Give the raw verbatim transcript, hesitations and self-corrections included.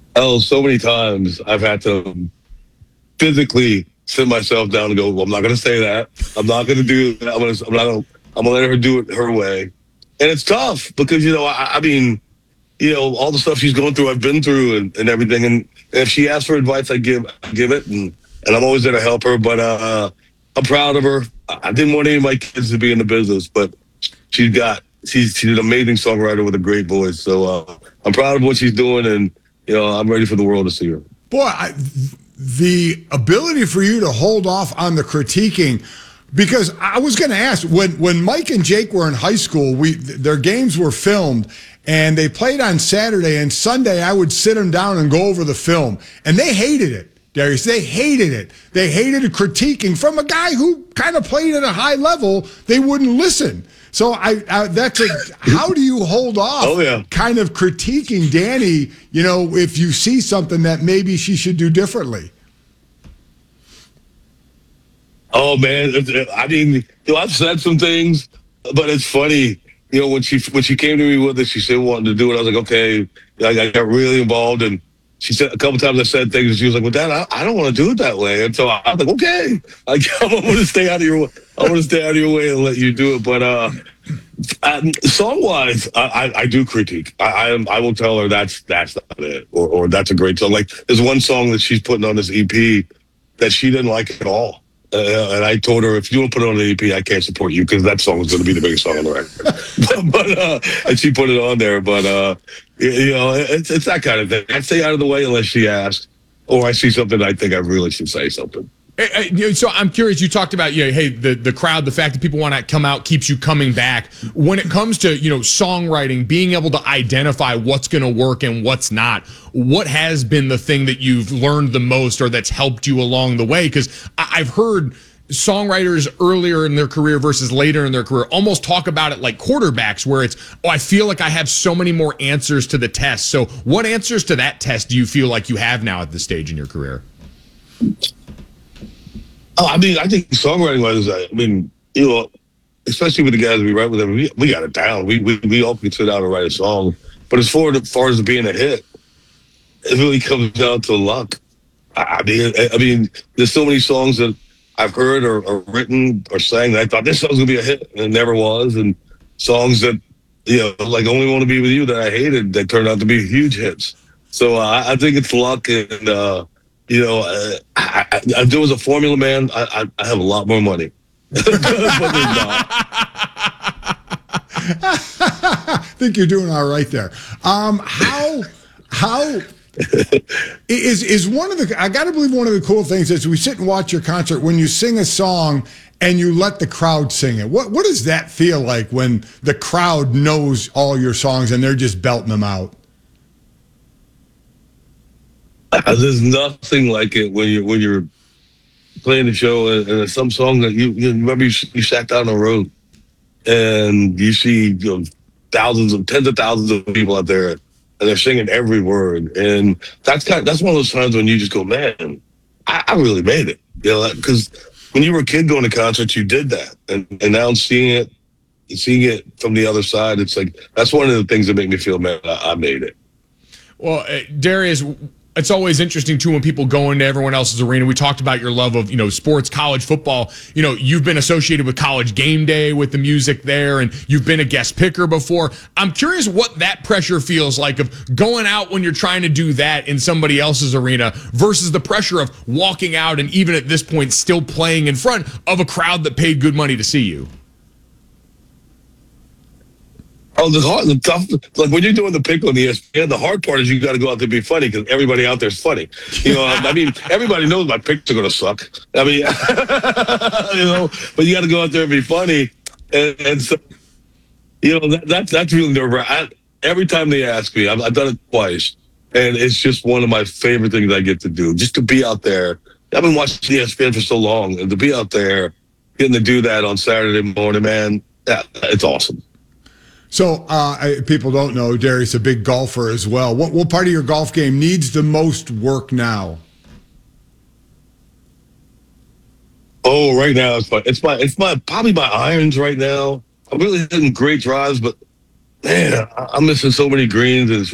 Oh, so many times I've had to physically sit myself down and go, well, I'm not going to say that. I'm not going to do that. I'm, gonna, I'm not going to, I'm going to let her do it her way. And it's tough because, you know, I, I mean, you know, all the stuff she's going through, I've been through and, and everything. And if she asks for advice, I give, I give it. And, and I'm always there to help her. But uh, I'm proud of her. I didn't want any of my kids to be in the business, but she's got, she's, she's an amazing songwriter with a great voice. So uh, I'm proud of what she's doing. And, you know, I'm ready for the world to see her. Boy, I, the ability for you to hold off on the critiquing, because I was going to ask, when when Mike and Jake were in high school, we their games were filmed, and they played on Saturday, and Sunday I would sit them down and go over the film, and they hated it, Darius. They hated it. They hated critiquing from a guy who kind of played at a high level. They wouldn't listen. So I, I that's a, how do you hold off oh, yeah. kind of critiquing Danny, you know, if you see something that maybe she should do differently? Oh, man. I mean, you know, I've said some things, but it's funny. You know, when she when she came to me with it, she said wanting to do it. I was like, okay. I got really involved, and she said a couple times I said things, and she was like, well, Dad, I, I don't want to do it that way. And so I was like, okay. I, I'm going to stay out of your way. I want to stay out of your way and let you do it. But uh, um, song-wise, I, I, I do critique. I, I I will tell her that's that's not it, or, or that's a great song. Like, there's one song that she's putting on this E P that she didn't like at all. Uh, and I told her, if you don't put it on the E P, I can't support you because that song is going to be the biggest song on the record. but uh, and she put it on there. But, uh, you know, it's, it's that kind of thing. I stay out of the way unless she asks, or I see something I think I really should say something. So I'm curious, you talked about, you know, hey, the, the crowd, the fact that people want to come out keeps you coming back. When it comes to, you know, songwriting, being able to identify what's going to work and what's not, what has been the thing that you've learned the most or that's helped you along the way? Because I've heard songwriters earlier in their career versus later in their career almost talk about it like quarterbacks, where it's, oh, I feel like I have so many more answers to the test. So what answers to that test do you feel like you have now at this stage in your career? Oh, I mean, I think songwriting wise, I mean, you know, especially with the guys we write with them, we, we got it down. We, we we all can sit down and write a song. But as far, as far as being a hit, it really comes down to luck. I, I mean, I, I mean, there's so many songs that I've heard or, or written or sang that I thought this song's gonna be a hit, and it never was. And songs that, you know, like "Only Want to Be with You" that I hated, that turned out to be huge hits. So uh, I think it's luck, and uh, you know, uh, I, I, if there was a formula, man, I, I, I have a lot more money. But there's not. I think you're doing all right there. Um, how how is is one of the I got to believe one of the cool things is we sit and watch your concert when you sing a song and you let the crowd sing it. What what does that feel like when the crowd knows all your songs and they're just belting them out? Uh, there's nothing like it when you when you're playing the show and, and there's some song that you, you remember you, you sat down the road and you see, you know, thousands of tens of thousands of people out there and they're singing every word, and that's kind of, that's one of those times when you just go, man, I, I really made it, you know, because when you were a kid going to concerts, you did that, and and now seeing it, seeing it from the other side, it's like that's one of the things that make me feel, man, I, I made it. Well, uh, Darius, it's always interesting, too, when people go into everyone else's arena. We talked about your love of, you know, sports, college football. You know, you've been associated with College Game Day with the music there, and you've been a guest picker before. I'm curious what that pressure feels like of going out when you're trying to do that in somebody else's arena versus the pressure of walking out and even at this point still playing in front of a crowd that paid good money to see you. Oh, the hard, the tough, like when you're doing the pick on the E S P N, the hard part is you got to go out there and be funny because everybody out there is funny. You know, I mean, everybody knows my picks are going to suck. I mean, you know, but you got to go out there and be funny. And, and so, you know, that, that that's really nerve-wracking. Every time they ask me, I've, I've done it twice, and it's just one of my favorite things I get to do, just to be out there. I've been watching E S P N for so long, and to be out there, getting to do that on Saturday morning, man, yeah, it's awesome. So uh, people don't know Darius, a big golfer as well. What what part of your golf game needs the most work now? Oh, right now it's my it's my it's my probably my irons right now. I'm really hitting great drives, but man, I'm missing so many greens, and it's